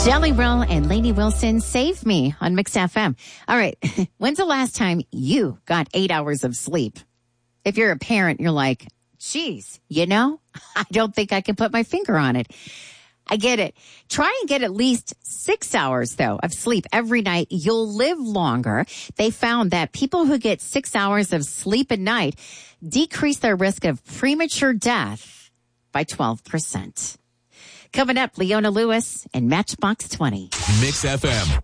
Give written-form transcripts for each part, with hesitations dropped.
Jelly Roll and Lainey Wilson, Save Me on Mix FM. All right. When's the last time you got 8 hours of sleep? If you're a parent, you're like, geez, I don't think I can put my finger on it. I get it. Try and get at least 6 hours, though, of sleep every night. You'll live longer. They found that people who get 6 hours of sleep a night decrease their risk of premature death by 12%. Coming up, Leona Lewis and Matchbox 20. Mix FM.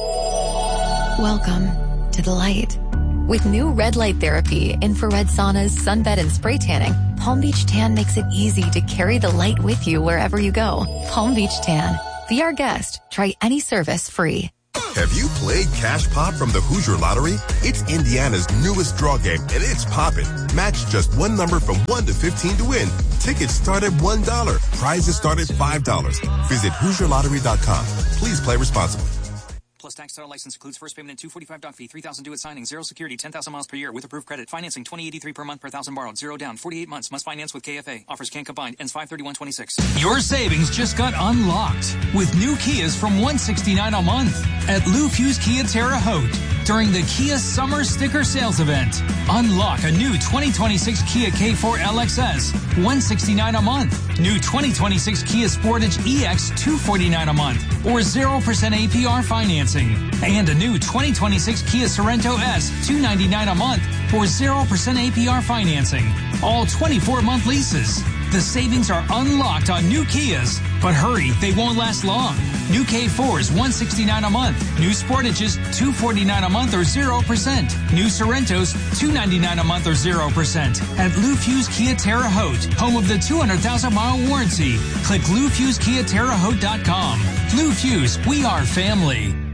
Welcome to the light. With new red light therapy, infrared saunas, sunbed, and spray tanning, Palm Beach Tan makes it easy to carry the light with you wherever you go. Palm Beach Tan. Be our guest. Try any service free. Have you played Cash Pop from the Hoosier Lottery? It's Indiana's newest draw game, and it's poppin'. Match just one number from 1 to 15 to win. Tickets start at $1. Prizes start at $5. Visit HoosierLottery.com. Please play responsibly. Plus tax title license includes first payment and $245 doc fee, $3,000 due at signing, 0 security, 10,000 miles per year with approved credit. Financing $20.83 per month per thousand borrowed, 0 down, 48 months. Must finance with KFA. Offers can't combine. Ends 5/31/26. Your savings just got unlocked with new Kias from $169 a month at Lou Fuse Kia Terre Haute during the Kia Summer Sticker Sales Event. Unlock a new 2026 Kia K4 LXS, $169 a month. New 2026 Kia Sportage EX, $249 a month, or 0% APR financing. And a new 2026 Kia Sorento S, $299 a month, or 0% APR financing. All 24-month leases. The savings are unlocked on new Kias, but hurry, they won't last long. New K4s, $169 a month. New Sportages, $249 a month or 0%. New Sorrentos, $299 a month or 0%. At Lou Fuse Kia Terre Haute, home of the 200,000-mile warranty. Click LouFuseKiaTerreHaute.com. Lou Fuse, we are family.